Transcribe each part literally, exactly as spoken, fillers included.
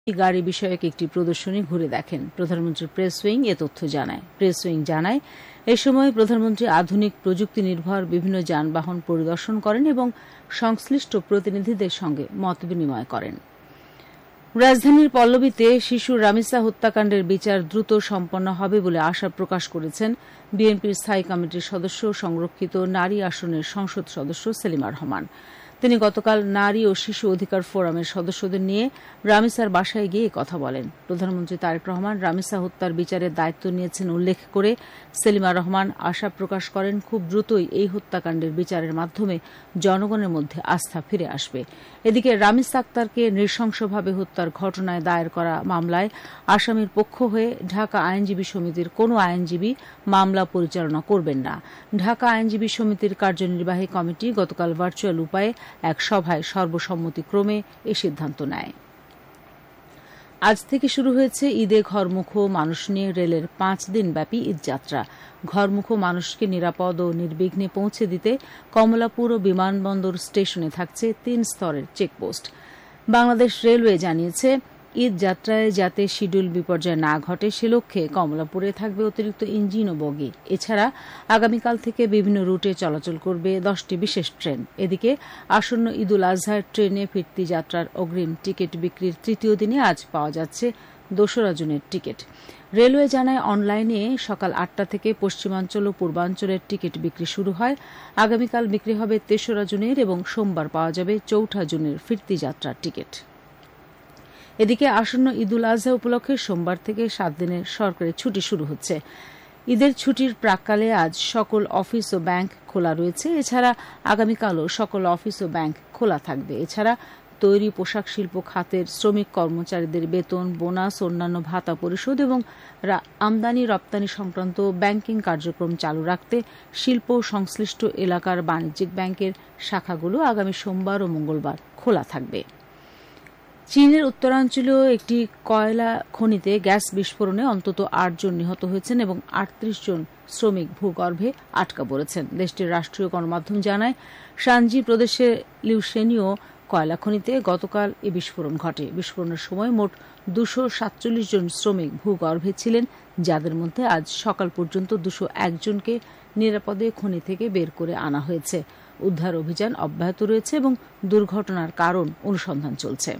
গাড়ি বিষয়ক একটি প্রদর্শনী ঘুরে দেখেন। প্রধানমন্ত্রী প্রেস উইং এ তথ্য জানায়। প্রেস উইং জানায়, এ সময় প্রধানমন্ত্রী আধুনিক প্রযুক্তি নির্ভর বিভিন্ন যানবাহন পরিদর্শন করেন এবং সংশ্লিষ্ট প্রতিনিধিদের সঙ্গে মত বিনিময় করেন। রাজধানীর পল্লবীতে শিশু রামিসা হত্যাকাণ্ডের বিচার দ্রুত সম্পন্ন হবে বলে আশা প্রকাশ করেছেন বিএনপির স্থায়ী কমিটির সদস্য ও সংরক্ষিত নারী আসনের সংসদ সদস্য সেলিমা রহমান। তিনি গতকাল নারী ও শিশু অধিকার ফোরামের সদস্যদের নিয়ে রামিসার বাসায় গিয়ে কথা বলেন। প্রধানমন্ত্রী তারেক রহমান রামিসা হত্যার বিচারের দায়িত্ব নিয়েছেন উল্লেখ করে সেলিমা রহমান আশা প্রকাশ করেন, খুব দ্রুতই এই হত্যাকাণ্ডের বিচারের মাধ্যমে জনগণের মধ্যে আস্থা ফিরে আসবে। এদিকে রামিসা আক্তারকে নৃশংসভাবে হত্যার ঘটনায় দায়ের করা মামলায় আসামির পক্ষ হয়ে ঢাকা আইনজীবী সমিতির কোনো আইনজীবী মামলা পরিচালনা করবেন না। ঢাকা আইনজীবী সমিতির কার্যনির্বাহী কমিটি গতকাল ভার্চুয়াল উপায়ে এক সভায় সর্বসম্মতিক্রমে এ সিদ্ধান্ত নেয়। আজ থেকে শুরু হয়েছে ঈদে ঘরমুখো মানুষ নিয়ে রেলের পাঁচ দিনব্যাপী ঈদযাত্রা। ঘরমুখো মানুষকে নিরাপদ ও নির্বিঘ্নে পৌঁছে দিতে কমলাপুর ও বিমানবন্দর স্টেশনে থাকছে তিন স্তরের চেকপোস্ট। বাংলাদেশ রেলওয়ে জানিয়েছে, ঈদ যাত্রায় যাতে শিডিউল বিপর্যয় না ঘটে সে লক্ষ্যে কমলাপুরে থাকবে অতিরিক্ত ইঞ্জিন ও বগি। এছাড়া আগামীকাল থেকে বিভিন্ন রুটে চলাচল করবে দশটি বিশেষ ট্রেন। এদিকে আসন্ন ঈদুল আজহার ট্রেনে ফিরতি যাত্রার অগ্রিম টিকিট বিক্রির তৃতীয় দিনে আজ পাওয়া যাচ্ছে দোসরা জুনের টিকিট। রেলওয়ে জানায়, অনলাইনে সকাল আটটা থেকে পশ্চিমাঞ্চল ও পূর্বাঞ্চলের টিকিট বিক্রি শুরু হয়। আগামীকাল বিক্রি হবে তেসরা জুনের এবং সোমবার পাওয়া যাবে চৌঠা জুনের ফিরতি যাত্রার টিকিট। এদিকে আসন্ন ঈদুল আজহা উপলক্ষে সোমবার থেকে সাত দিনের সরকারি ছুটি শুরু হচ্ছে। ঈদের ছুটির প্রাক্কালে আজ সকল অফিস ও ব্যাংক খোলা রয়েছে। এছাড়া আগামীকালও সকল অফিস ও ব্যাংক খোলা থাকবে। এছাড়া তৈরি পোশাক শিল্প খাতের শ্রমিক কর্মচারীদের বেতন, বোনাস, অন্যান্য ভাতা পরিশোধ এবং আমদানি রপ্তানি সংক্রান্ত ব্যাংকিং কার্যক্রম চালু রাখতে শিল্প সংশ্লিষ্ট এলাকার বাণিজ্যিক ব্যাংকের শাখাগুলো আগামী সোমবার ও মঙ্গলবার খোলা থাকবে। চীনের উত্তরাঞ্চলীয় একটি কয়লা খনিতে গ্যাস বিস্ফোরণে অন্তত আট জন নিহত হয়েছেন এবং আটত্রিশ জন শ্রমিক ভূগর্ভে আটকা পড়েছেন। দেশটির রাষ্ট্রীয় গণমাধ্যম জানায়, শানজি প্রদেশের লিউশেনীয় কয়লা খনিতে গতকাল এ বিস্ফোরণ ঘটে। বিস্ফোরণের সময় মোট দুশো সাতচল্লিশ জন শ্রমিক ভূগর্ভে ছিলেন, যাদের মধ্যে আজ সকাল পর্যন্ত দুশো এক জনকে নিরাপদে খনি থেকে বের করে আনা হয়েছে। উদ্ধার অভিযান অব্যাহত রয়েছে এবং দুর্ঘটনার কারণ অনুসন্ধান চলছে।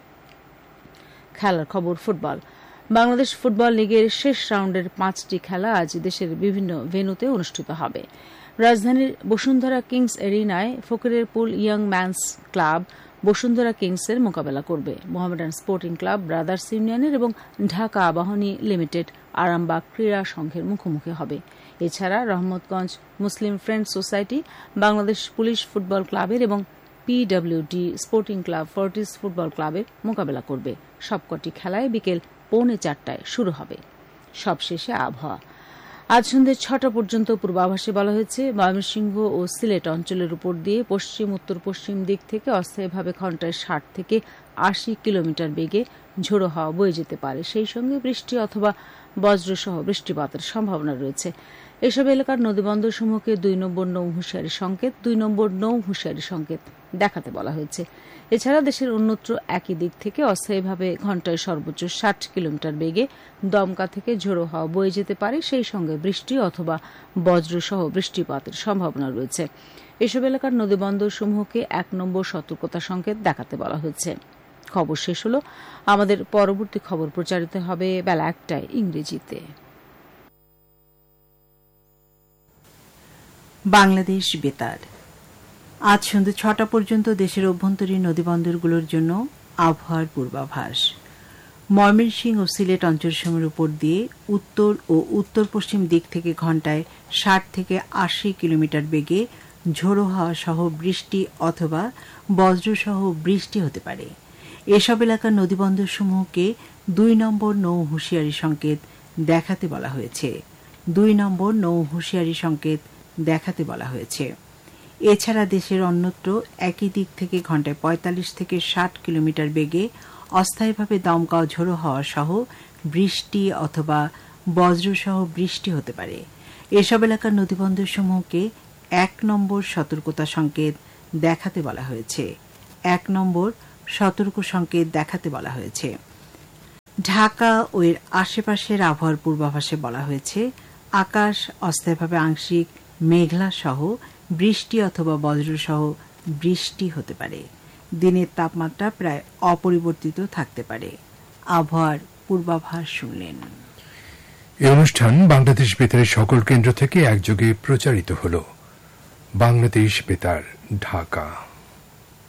খেলার খবর। ফুটবল। বাংলাদেশ ফুটবল লিগের শেষ রাউন্ডের পাঁচটি খেলা আজ দেশের বিভিন্ন ভেন্যুতে অনুষ্ঠিত হবে। রাজধানীর Bashundhara Kings এরিনায় Fakirapool young man's club Bashundhara কিংসের মোকাবেলা করবে। মোহামেডান স্পোর্টিং ক্লাব ব্রাদার্স ইউনিয়নের এবং ঢাকা আবাহনী লিমিটেড আরামবাগ ক্রীড়া সংঘের মুখোমুখি হবে। এছাড়া রহমতগঞ্জ মুসলিম friends society Bangladesh police football ক্লাবের এবং PWD sporting club Fortis football ক্লাবের মোকাবেলা করবে। সবকটি খেলায় বিকেল পৌনে চারটায় শুরু হবে। সবশেষে আবহাওয়া। আজ সন্ধ্যে ছটা পর্যন্ত পূর্বাভাসে বলা হয়েছে, ময়মনসিংহ ও সিলেট অঞ্চলের উপর দিয়ে পশ্চিম উত্তর পশ্চিম দিক থেকে অস্থায়ীভাবে ঘণ্টায় ষাট থেকে আশি কিলোমিটার বেগে ঝোড়ো হাওয়া বয়ে যেতে পারে। সেই সঙ্গে বৃষ্টি অথবা বজ্রসহ বৃষ্টিপাতের সম্ভাবনা রয়েছে। এসব এলাকার নদীবন্দরসমূহকে দুই নম্বর নৌ হুঁশিয়ারি সংকেত দুই নম্বর নৌ হুঁশিয়ারি সংকেত দেখাতে বলা হয়েছে। এছাড়া দেশের অন্যত্র একই দিক থেকে অস্থায়ীভাবে ঘণ্টায় সর্বোচ্চ ষাট কিলোমিটার বেগে দমকা থেকে ঝোড়ো হাওয়া বয়ে যেতে পারে। সেই সঙ্গে বৃষ্টি অথবা বজ্রসহ বৃষ্টিপাতের সম্ভাবনা রয়েছে। এসব এলাকার নদীবন্দরসমূহকে এক নম্বর সতর্কতা সংকেত দেখাতে বলা হয়েছে। খবর শেষ হল। আমাদের পরবর্তী খবর প্রচারিত হবে বেলা একটায় ইংরেজিতে। বাংলাদেশ বেতার। আজ সন্ধ্যে ছটা পর্যন্ত দেশের অভ্যন্তরীণ নদীবন্দরগুলোর জন্য আবহাওয়ার পূর্বাভাস। ময়মনসিংহ ও সিলেট অঞ্চলসমূহের উপর দিয়ে উত্তর ও উত্তর পশ্চিম দিক থেকে ঘণ্টায় ষাট থেকে আশি কিলোমিটার বেগে ঝোড়ো হাওয়া সহ বৃষ্টি অথবা বজ্রসহ বৃষ্টি হতে পারে। এসব এলাকার নদীবন্দরসমূহকে দুই নম্বর নৌ হুঁশিয়ারি সংকেত দেখাতে বলা হয়েছে। দুই নম্বর নৌ হুঁশিয়ারি সংকেত দেখাতে বলা হয়েছে। এছাড়া দেশের অন্যত্র একই দিক থেকে ঘণ্টায় পঁয়তাল্লিশ থেকে ষাট কিলোমিটার বেগে অস্থায়ীভাবে দমকা ও ঝোড়ো হাওয়া সহ বৃষ্টি অথবা বজ্রসহ বৃষ্টি হতে পারে। এসব এলাকার নদীবন্দরসমূহকে এক নম্বর সতর্কতা সংকেত দেখাতে বলা হয়েছে। এক নম্বর সতর্ক সংকেত দেখাতে বলা হয়েছে। ঢাকা ও এর আশেপাশের আবহাওয়ার পূর্বাভাসে বলা হয়েছে আকাশ অস্থায়ীভাবে আংশিক মেঘলা সহ বৃষ্টি অথবা বজ্রসহ বৃষ্টি হতে পারে। দিনের তাপমাত্রা প্রায় অপরিবর্তিত থাকতে পারে। আবহাওয়ার পূর্বাভাস শুনলেন। এই অনুষ্ঠান বাংলাদেশ বেতারের সকল কেন্দ্র থেকে একযোগে প্রচারিত হল। বাংলাদেশ বেতার, ঢাকা।